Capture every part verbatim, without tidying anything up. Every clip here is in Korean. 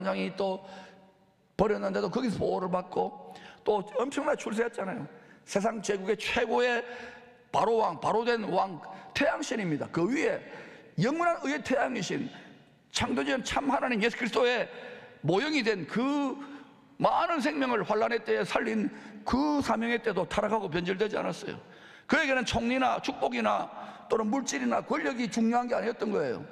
장이 또 버렸는데도 거기서 보호를 받고 또 엄청나게 출세했잖아요. 세상 제국의 최고의 바로왕, 바로된 왕 태양신입니다. 그 위에 영원한 의의 태양이신 창조주인 참 하나님 예수 그리스도의 모형이 된 그 많은 생명을 환란의 때에 살린 그 사명의 때도 타락하고 변질되지 않았어요. 그에게는 총리나 축복이나 또는 물질이나 권력이 중요한 게 아니었던 거예요.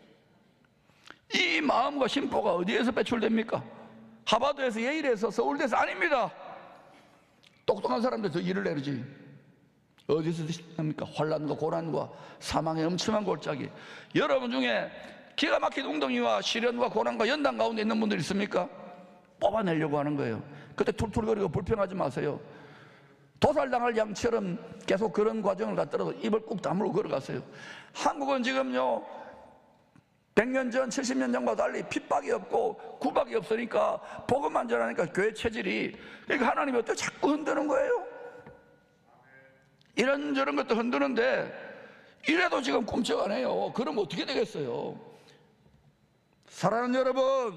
이 마음과 심보가 어디에서 배출됩니까? 하버드에서, 예일에서, 서울대에서 아닙니다. 똑똑한 사람들도 일을 내리지. 어디서 합니까? 환란과 고난과 사망의 엄청난 골짜기. 여러분 중에 기가 막힌 웅덩이와 시련과 고난과 연단 가운데 있는 분들 있습니까? 뽑아내려고 하는 거예요. 그때 툴툴거리고 불평하지 마세요. 도살당할 양처럼 계속 그런 과정을 갖더라도 입을 꾹 다물고 걸어가세요. 한국은 지금요 백 년 전, 칠십 년 전과 달리 핍박이 없고 구박이 없으니까 복음만 전하니까 교회 체질이, 그러니까 하나님이 어떻게 자꾸 흔드는 거예요? 이런저런 것도 흔드는데 이래도 지금 꼼짝 안 해요. 그럼 어떻게 되겠어요? 사랑하는 여러분,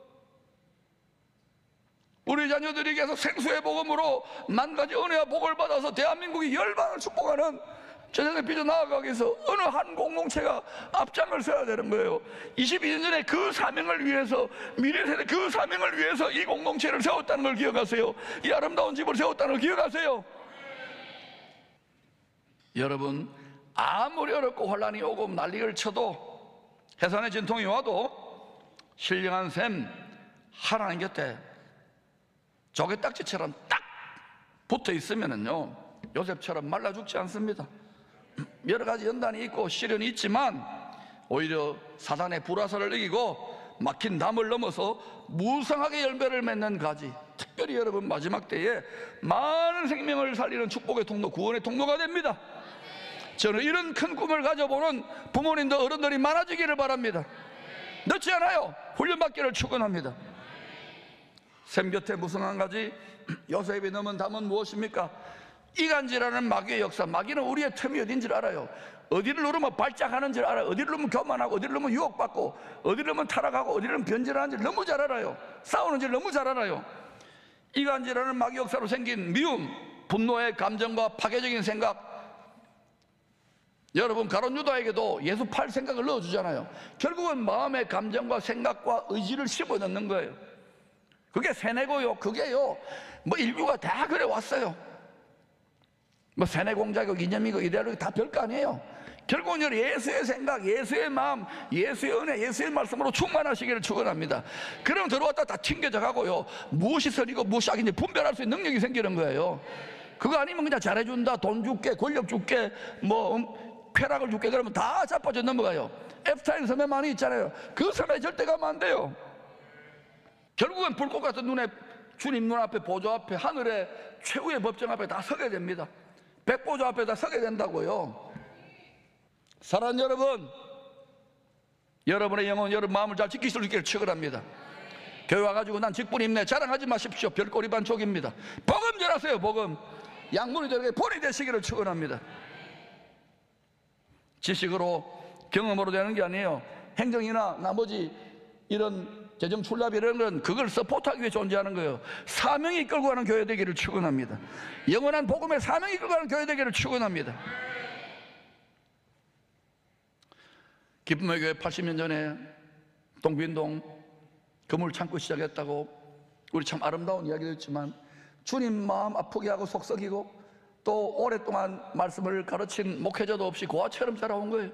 우리 자녀들이 계속 생수의 복음으로 만 가지 은혜와 복을 받아서 대한민국이 열방을 축복하는 저 세상에 삐져나가기 위해서 어느 한 공동체가 앞장을 서야 되는 거예요. 이십이 년 전에 그 사명을 위해서, 미래 세대 그 사명을 위해서 이 공동체를 세웠다는 걸 기억하세요. 이 아름다운 집을 세웠다는 걸 기억하세요. 여러분, 아무리 어렵고 환란이 오고 난리를 쳐도, 해산의 진통이 와도 신령한 샘 하나님 곁에 조개딱지처럼 딱 붙어 있으면은요 요셉처럼 말라 죽지 않습니다. 여러 가지 연단이 있고 시련이 있지만 오히려 사단의 불화살을 이기고 막힌 담을 넘어서 무성하게 열매를 맺는 가지, 특별히 여러분 마지막 때에 많은 생명을 살리는 축복의 통로, 구원의 통로가 됩니다. 저는 이런 큰 꿈을 가져보는 부모님들, 어른들이 많아지기를 바랍니다. 늦지 않아요. 훈련받기를 축원합니다. 샘 곁에 무성한 가지, 요셉이 넘은 담은 무엇입니까? 이간질하는 마귀의 역사. 마귀는 우리의 틈이 어딘지를 알아요. 어디를 누르면 발작하는 줄 알아요. 어디를 누르면 교만하고, 어디를 누르면 유혹받고, 어디를 누르면 타락하고, 어디를 누르면 변질하는 줄 너무 잘 알아요. 싸우는 줄 너무 잘 알아요. 이간질하는 마귀 역사로 생긴 미움, 분노의 감정과 파괴적인 생각. 여러분, 가룟 유다에게도 예수 팔 생각을 넣어주잖아요. 결국은 마음의 감정과 생각과 의지를 심어넣는 거예요. 그게 세뇌고요. 그게요 뭐 인류가 다 그래 왔어요. 뭐 세뇌공작이고 이념이고 이데올로기 다 별거 아니에요. 결국은 예수의 생각, 예수의 마음, 예수의 은혜, 예수의 말씀으로 충만하시기를 축원합니다. 그럼 들어왔다 다 튕겨져 가고요 무엇이 선이고 무엇이 악인지 분별할 수 있는 능력이 생기는 거예요. 그거 아니면 그냥 잘해준다, 돈 줄게, 권력 줄게, 뭐 음, 쾌락을 줄게 그러면 다 자빠져 넘어가요. 앱스타인 섬에 많이 있잖아요. 그 섬에 절대 가면 안 돼요. 결국은 불꽃 같은 눈에, 주님 눈앞에, 보좌 앞에, 하늘의 최후의 법정 앞에 다 서게 됩니다. 백보좌 앞에 다 서게 된다고요. 사랑하는 여러분, 여러분의 영혼, 여러분 마음을 잘 지키실 수 있기를 축원합니다. 교회 와가지고 난 직분 있네 자랑하지 마십시오. 별꼬리 반쪽입니다. 복음 전하세요. 복음. 양문이들에게 본이 되시기를 축원합니다. 지식으로 경험으로 되는 게 아니에요. 행정이나 나머지 이런 재정 출납 이런 건 그걸 서포트하기 위해 존재하는 거예요. 사명이 이끌고 가는 교회 되기를 축원합니다. 영원한 복음의 사명이 이끌고 가는 교회 되기를 축원합니다. 기쁨의 교회 팔십 년 전에 동빈동 그물 창고 시작했다고 우리 참 아름다운 이야기를 했지만 주님 마음 아프게 하고 속 썩이고 또 오랫동안 말씀을 가르친 목회자도 없이 고아처럼 자라온 거예요.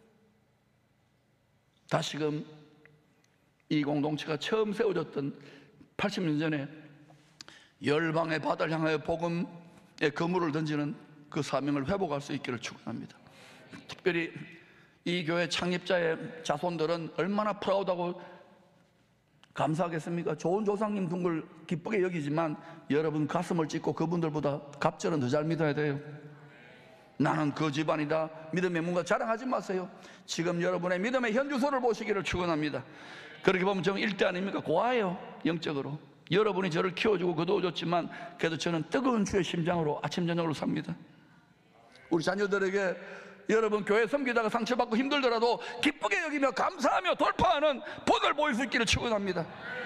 다시금 이 공동체가 처음 세워졌던 팔십 년 전에 열방의 바다를 향하여 복음의 그물을 던지는 그 사명을 회복할 수 있기를 축원합니다. 특별히 이 교회 창립자의 자손들은 얼마나 프라우드하고 감사하겠습니까? 좋은 조상님 둔 걸 기쁘게 여기지만 여러분 가슴을 찢고 그분들보다 갑절은 더 잘 믿어야 돼요. 나는 그 집안이다, 믿음의 문가 자랑하지 마세요. 지금 여러분의 믿음의 현주소를 보시기를 축원합니다. 그렇게 보면 저는 일대 아닙니까? 고아예요. 영적으로 여러분이 저를 키워주고 거두어줬지만 그래도 저는 뜨거운 주의 심장으로 아침 저녁으로 삽니다. 우리 자녀들에게 여러분 교회 섬기다가 상처받고 힘들더라도 기쁘게 여기며 감사하며 돌파하는 본을 보일 수 있기를 축원합니다.